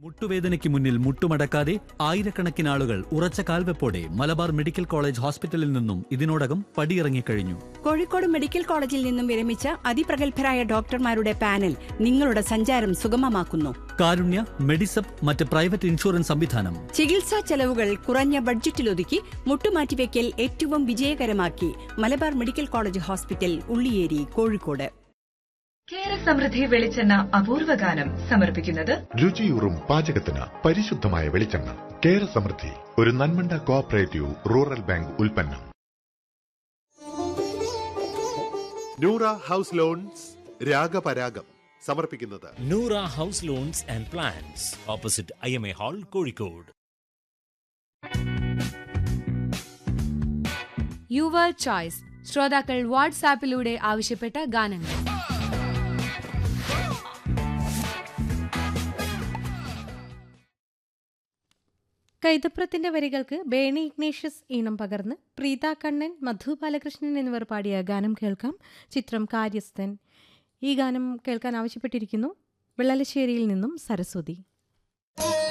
മുട്ടുവേദനയ്ക്ക് മുന്നിൽ മുട്ടുമടക്കാതെ ആയിരക്കണക്കിന് ആളുകൾ ഉറച്ച കാൽവെപ്പോടെ മലബാർ മെഡിക്കൽ കോളേജ് ഹോസ്പിറ്റലിൽ നിന്നും ഇതിനോടകം പടിയിറങ്ങിക്കഴിഞ്ഞു. കോഴിക്കോട് മെഡിക്കൽ കോളേജിൽ നിന്നും വിരമിച്ച അതിപ്രഗത്ഭരായ ഡോക്ടർമാരുടെ പാനൽ നിങ്ങളുടെ സഞ്ചാരം സുഗമമാക്കുന്നു. കാരുണ്യ, മെഡിസപ്പ്, മറ്റ് പ്രൈവറ്റ് ഇൻഷുറൻസ് സംവിധാനം. ചികിത്സാ ചെലവുകൾ കുറഞ്ഞ ബഡ്ജറ്റിലൊതുക്കി മുട്ടുമാറ്റിവെക്കൽ ഏറ്റവും വിജയകരമാക്കി Malabar medical college hospital, Ulliyeri, Kozhikode. കേരസമൃദ്ധി വെളിച്ചെണ്ണ അപൂർവ ഗാനം സമർപ്പിക്കുന്നത് രുചിയൂറും പാചകത്തിന് പരിശുദ്ധമായ വെളിച്ചെണ്ണ. കേരസമൃദ്ധി, ഒരു നന്മണ്ട കോഓപ്പറേറ്റീവ് റൂറൽ ബാങ്ക് ഉൽപ്പന്നം. നൂറ ഹൗസ് ലോൺസ് രാഗപരാഗം സമർപ്പിക്കുന്നത് Noora house loans and plans, opposite IMA hall, Kozhikode. Your choice. ശ്രോതാക്കൾ വാട്സാപ്പിലൂടെ ആവശ്യപ്പെട്ട ഗാനങ്ങൾ. കൈതപ്രത്തിന്റെ വരികൾക്ക് ബേണി ഇഗ്നേഷ്യസ് ഈണം പകർന്ന് പ്രീത കണ്ണൻ, മധു ബാലകൃഷ്ണൻ എന്നിവർ പാടിയ ഗാനം കേൾക്കാം. ചിത്രം കാര്യസ്ഥൻ. ഈ ഗാനം കേൾക്കാൻ ആവശ്യപ്പെട്ടിരിക്കുന്നു വെള്ളലശ്ശേരിയിൽ നിന്നും സരസ്വതി.